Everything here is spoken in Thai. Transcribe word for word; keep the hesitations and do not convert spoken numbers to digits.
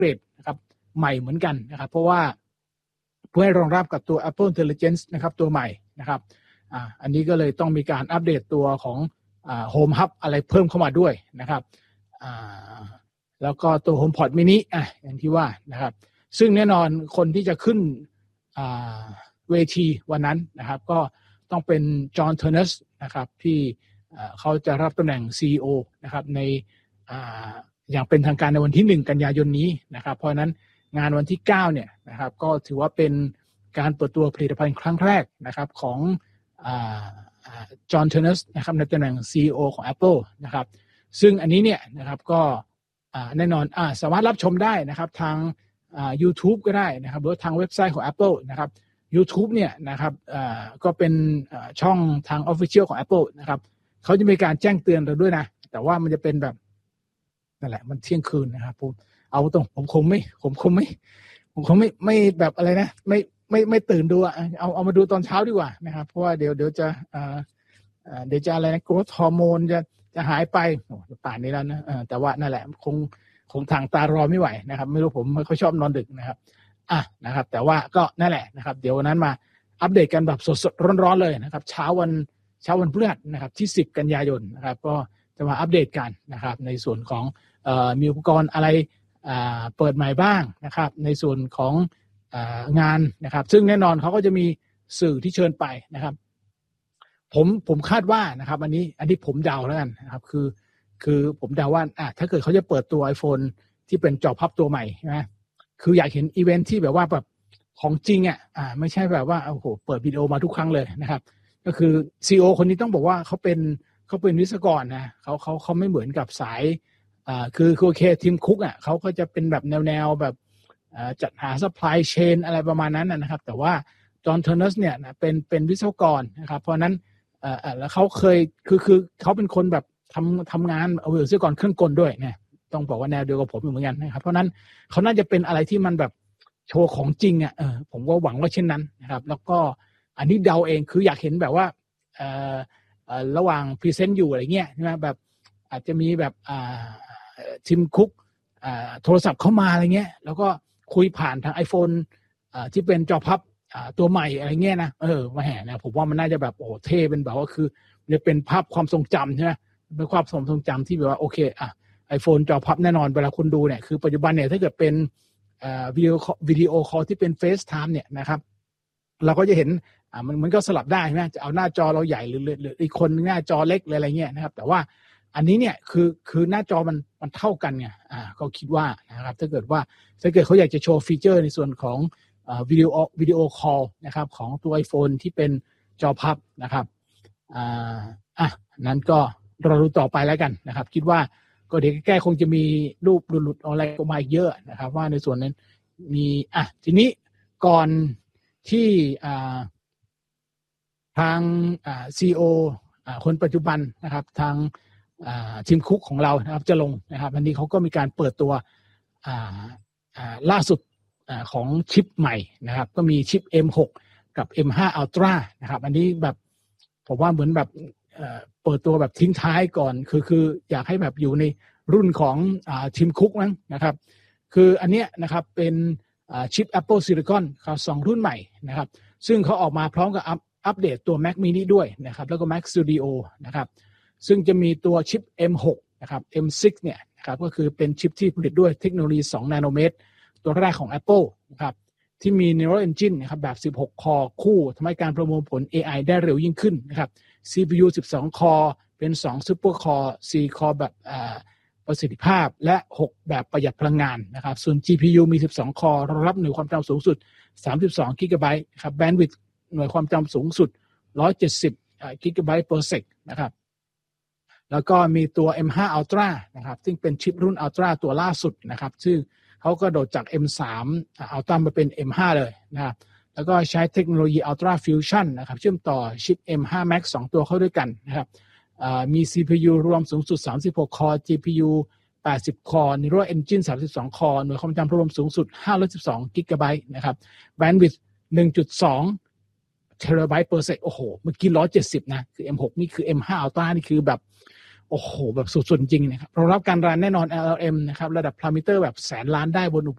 เกรดนะครับใหม่เหมือนกันนะครับเพราะว่าเพื่อให้รองรับกับตัว Apple Intelligence นะครับตัวใหม่นะครับอ่าอันนี้ก็เลยต้องมีการอัปเดตตัวของอ่า Home Hub อะไรเพิ่มเข้ามาด้วยนะครับอ่าแล้วก็ตัว HomePod mini อ่ะอย่างที่ว่านะครับซึ่งแน่นอนคนที่จะขึ้นอ่าเวทีวันนั้นนะครับก็ต้องเป็นจอห์นเทอร์เนสนะครับที่เขาจะรับตำแหน่ง ซี อี โอ นะครับในอ่าอย่างเป็นทางการในวันที่หนึ่งกันยายนนี้นะครับเพราะฉะนั้นงานวันที่เก้าเนี่ยนะครับก็ถือว่าเป็นการเปิดตัวผลิตภัณฑ์ครั้งแรกนะครับของจอห์นเทอร์เนสนะครับในตำแหน่ง ซี อี โอ ของ Apple นะครับซึ่งอันนี้เนี่ยนะครับก็แน่นอนอ่าสามารถรับชมได้นะครับทางอ่า YouTube ก็ได้นะครับหรือทางเว็บไซต์ของ Apple นะครับ YouTube เนี่ยนะครับอ่าก็เป็นช่องทาง Official ของ Apple นะครับเขาจะมีการแจ้งเตือนเราด้วยนะแต่ว่ามันจะเป็นแบบนั่นแหละมันเที่ยงคืนนะครับผมเอาตรงผมคงไม่ผมคงไม่ผมคงไม่ไม่แบบอะไรนะไม่ไม่ไม่ตื่นดูอ่ะเอาเอามาดูตอนเช้าดีกว่านะครับเพราะว่าเดี๋ยวเดี๋ยวจะอ่าเดี๋ยวจะอะไรนะ growth hormone จะจะหายไปโอ้ป่านนี้แล้วนะแต่ว่านั่นแหละคงคงทางตารอไม่ไหวนะครับไม่รู้ผมไม่ค่อยชอบนอนดึกนะครับอ่ะนะครับแต่ว่าก็นั่นแหละนะครับเดี๋ยววันนั้นมาอัปเดตกันแบบสดๆร้อนๆเลยนะครับเช้าวันเช้าวันพฤหัสนะครับที่สิบกันยายนนะครับก็จะมาอัปเดตกันนะครับในส่วนของเอ่อมีอุปกรณ์อะไรอ่าเปิดใหม่บ้างนะครับในส่วนของอ่างานนะครับซึ่งแน่นอนเขาก็จะมีสื่อที่เชิญไปนะครับผมผมคาดว่านะครับอันนี้อันนี้ผมเดาแล้วกันนะครับคือคือผมเดาว่าอ่ะถ้าเกิดเขาจะเปิดตัว iPhone ที่เป็นจอพับตัวใหม่ใช่ไหมคืออยากเห็นอีเวนท์ที่แบบว่าแบบของจริงอ่ะอ่าไม่ใช่แบบว่าโอ้โหเปิดวิดีโอมาทุกครั้งเลยนะครับก็คือ ซี อี โอ คนนี้ต้องบอกว่าเขาเป็นเขาเป็นวิศวกรนะเขาเขาเขาไม่เหมือนกับสายอ่าคือคือโอเคทีมคุกอ่ะเขาก็จะเป็นแบบแนวแนวแบบอ่าจัดหา supply chain อะไรประมาณนั้นนะครับแต่ว่าจอห์นเทอร์เนสเนี่ยนะเป็นเป็นวิศวกรนะครับเพราะนั้นเอ่อแล้วเขาเคยคือคือเขาเป็นคนแบบทำทำงานเอาวิศวกรเครื่องกลด้วยเนี่ยต้องบอกว่าแนวเดียวกับผมเหมือนกันนะครับเพราะนั้นเขาน่าจะเป็นอะไรที่มันแบบโชว์ของจริงอ่ะเออผมก็หวังว่าเช่นนั้นนะครับแล้วก็อันนี้เดาเองคืออยากเห็นแบบว่าเอ่อเอ่อระหว่างพรีเซนต์อยู่อะไรเงี้ยใช่ไหมแบบอาจจะมีแบบอ่าทีมคุกอ่าโทรศัพท์เข้ามาอะไรเงี้ยแล้วก็คุยผ่านทาง iPhone อ่าที่เป็นจอพับอ่าตัวใหม่อะไรเงี้ยนะเออมาแห่เนี่ยผมว่ามันน่าจะแบบโอ้เท่เป็นแบบว่าคือจะเป็นภาพความทรงจำใช่ไหมเป็นความทรงจำที่แบบว่าโอเคอ่ะ iPhone จอพับแน่นอนเวลาคุณดูเนี่ยคือปัจจุบันเนี่ยถ้าเกิดเป็นอ่าวิดีโอวิดีโอคอลที่เป็น FaceTime เนี่ยนะครับเราก็จะเห็นอ่ามันมันก็สลับได้ใช่ไหมจะเอาหน้าจอเราใหญ่หรือหรืออีกคนหน้าจอเล็กอะไรเงี้ยนะครับแต่ว่าอันนี้เนี่ยคือคือหน้าจอมันมันเท่ากันไงอ่าก็คิดว่านะครับถ้าเกิดว่าถ้าเกิดเขาอยากจะโชว์ฟีเจอร์ในส่วนของอ่าวิดีโอวิดีโอคอลนะครับของตัว iPhone ที่เป็นจอพับนะครับอ่าอ่ะนั้นก็รอดูต่อไปแล้วกันนะครับคิดว่าก็เดี๋ยวใกล้ๆคงจะมีรูปหลุดๆอะไรออกมาเยอะนะครับว่าในส่วนนั้นมีอ่ะทีนี้ก่อนที่อ่าทางอ่า ซี อี โอ อ่าคนปัจจุบันนะครับทางอ่าทีมคุกของเรานะครับจะลงนะครับวันนี้เขาก็มีการเปิดตัวอ่าอ่าล่าสุดอ่าของชิปใหม่นะครับก็มีชิป เอ็ม หก กับ เอ็ม ห้า Ultra นะครับอันนี้แบบผมว่าเหมือนแบบเอ่อเปิดตัวแบบทิ้งท้ายก่อนคือคืออยากให้แบบอยู่ในรุ่นของอ่าทีมคุกมั้งนะครับคืออันเนี้ยนะครับเป็นอ่าชิป Apple Silicon ครับสองรุ่นใหม่นะครับซึ่งเขาออกมาพร้อมกับอัปอัปเดตตัว Mac mini ด้วยนะครับแล้วก็ Mac Studio นะครับซึ่งจะมีตัวชิป เอ็ม หก นะครับ เอ็ม ซิกซ์ เนี่ยนะครับก็คือเป็นชิปที่ผลิตด้วยเทคโนโลยีสองนาโนเมตรตัวแรกของ Apple นะครับที่มี Neural Engine นะครับแบบสิบหกคอร์คู่ทำให้การประมวลผล เอ ไอ ได้เร็วยิ่งขึ้นนะครับ ซี พี ยู สิบสองคอร์เป็นสอง Super Core สี่คอร์แบบอ่าประสิทธิภาพและหกแบบประหยัดพลังงานนะครับส่วน จี พี ยู มีสิบสองคอร์รองรับหน่วยความจำสูงสุดสามสิบสองกิกะไบต์ครับ Bandwidth หน่วยความจำสูงสุดหนึ่งร้อยเจ็ดสิบกิกะไบต์ per sec นะครับแล้วก็มีตัว เอ็ม ห้า Ultra นะครับซึ่งเป็นชิปรุ่น Ultra ตัวล่าสุดนะครับซึ่งเขาก็โดดจาก เอ็ม สาม Ultra มาเป็น เอ็ม ห้า เลยนะครับแล้วก็ใช้เทคโนโลยี Ultra Fusion นะครับเชื่อมต่อชิป เอ็ม ห้า Max สองตัวเข้าด้วยกันนะครับมี ซี พี ยู รวมสูงสุดสามสิบหกคอร์ จี พี ยู แปดสิบคอร์ Neural Engine สามสิบสองคอร์หน่วยความจำรวมสูงสุดห้าร้อยสิบสองกิกะไบต์นะครับ Bandwidth หนึ่งจุดสองเทราไบต์ per sec โอ้โหเมื่อกี้หนึ่งร้อยเจ็ดสิบนะคือ เอ็ม หก นี่คือ เอ็ม ห้า Ultra นี่คือแบบโอ้โหแบบสุดๆจริงนะครับรองรับการรันแน่นอน แอล แอล เอ็ม นะครับระดับพารามิเตอร์แบบแสนล้านได้บน